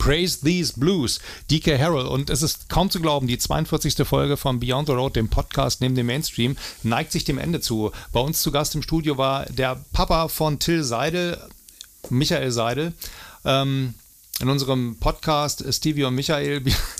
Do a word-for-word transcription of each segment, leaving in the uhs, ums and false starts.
Praise These Blues, D K Harrell. Und es ist kaum zu glauben, die zweiundvierzigste Folge von Beyond the Road, dem Podcast neben dem Mainstream, neigt sich dem Ende zu. Bei uns zu Gast im Studio war der Papa von Till Seidel, Michael Seidel. Ähm, in unserem Podcast Stevie und Michael.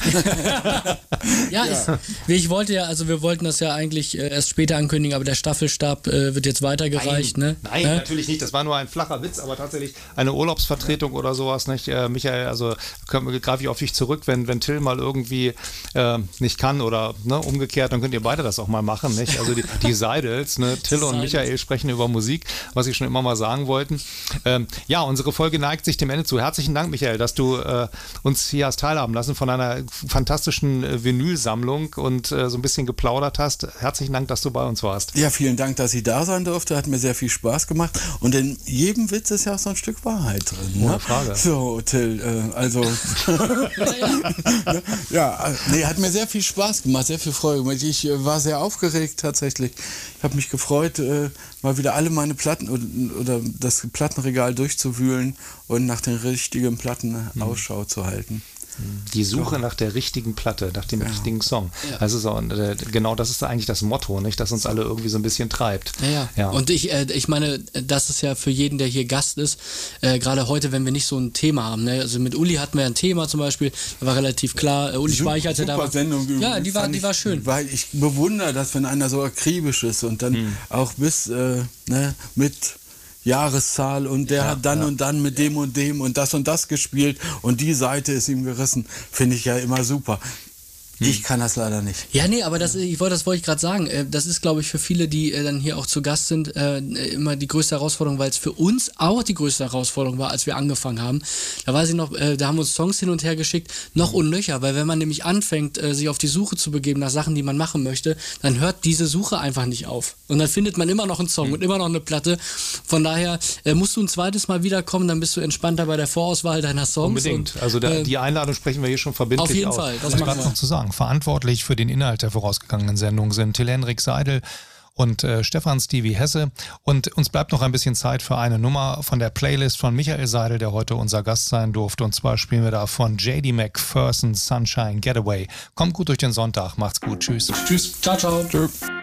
ja, ist, ich wollte ja, also wir wollten das ja eigentlich äh, erst später ankündigen, aber der Staffelstab äh, wird jetzt weitergereicht. Nein, ne? nein äh? natürlich nicht. Das war nur ein flacher Witz, aber tatsächlich eine Urlaubsvertretung ja. oder sowas. Nicht? Äh, Michael, also greife ich auf dich zurück, wenn, wenn Till mal irgendwie äh, nicht kann oder ne, umgekehrt, dann könnt ihr beide das auch mal machen. Nicht? Also die, die Seidels, ne? Till und Michael sprechen über Musik, was sie schon immer mal sagen wollten. Ähm, ja, unsere Folge neigt sich dem Ende zu. Herzlichen Dank, Michael, dass du äh, uns hier hast teilhaben lassen von einer fantastischen äh, Vinylsammlung und äh, so ein bisschen geplaudert hast. Herzlichen Dank, dass du bei uns warst. Ja, vielen Dank, dass ich da sein durfte. Hat mir sehr viel Spaß gemacht. Und in jedem Witz ist ja auch so ein Stück Wahrheit drin. Ne? Ohne Frage. So, Till, äh, also ja, nee, hat mir sehr viel Spaß gemacht, sehr viel Freude gemacht. Ich äh, war sehr aufgeregt tatsächlich. Ich habe mich gefreut, äh, mal wieder alle meine Platten oder, oder das Plattenregal durchzuwühlen und nach den richtigen Platten mhm. Ausschau zu halten. Die Suche nach der richtigen Platte, nach dem ja. richtigen Song. Ja. Also so, äh, genau das ist eigentlich das Motto, nicht, das uns alle irgendwie so ein bisschen treibt. Ja, ja. ja. Und ich, äh, ich meine, das ist ja für jeden, der hier Gast ist, äh, gerade heute, wenn wir nicht so ein Thema haben. Ne? Also mit Uli hatten wir ein Thema zum Beispiel, da war relativ klar, äh, Uli Schweich, als er da war. Sendung, ja, die war, die war schön. Weil ich bewundere das, wenn einer so akribisch ist und dann hm. auch bis äh, ne, mit Jahreszahl und der ja, hat dann ja. und dann mit dem und dem und das und das gespielt und die Seite ist ihm gerissen. Finde ich ja immer super. Ich kann das leider nicht. Ja, nee, aber das, ich wollte, das wollte ich gerade sagen. Das ist, glaube ich, für viele, die dann hier auch zu Gast sind, immer die größte Herausforderung, weil es für uns auch die größte Herausforderung war, als wir angefangen haben. Da weiß ich noch, da haben wir uns Songs hin und her geschickt, noch und nöcher, weil wenn man nämlich anfängt, sich auf die Suche zu begeben nach Sachen, die man machen möchte, dann hört diese Suche einfach nicht auf. Und dann findet man immer noch einen Song mhm. und immer noch eine Platte. Von daher musst du ein zweites Mal wiederkommen, dann bist du entspannter bei der Vorauswahl deiner Songs. Unbedingt. Und, also der, die Einladung sprechen wir hier schon verbindlich auf jeden aus. Fall. Das das machen wir. Noch zu sagen. Verantwortlich für den Inhalt der vorausgegangenen Sendung sind Till-Henrik Seidel und äh, Stefan Stevie Hesse. Und uns bleibt noch ein bisschen Zeit für eine Nummer von der Playlist von Michael Seidel, der heute unser Gast sein durfte. Und zwar spielen wir da von J D McPherson Sunshine Getaway. Kommt gut durch den Sonntag. Macht's gut. Tschüss. Tschüss. Ciao, ciao. Tschüss.